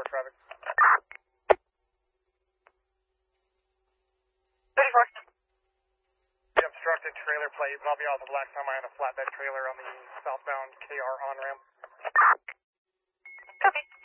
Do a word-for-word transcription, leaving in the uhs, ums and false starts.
traffic. thirty-four. The obstructed trailer plate, but I'll be honest, the last time I had a flatbed trailer on the southbound K R on-ramp. Copy.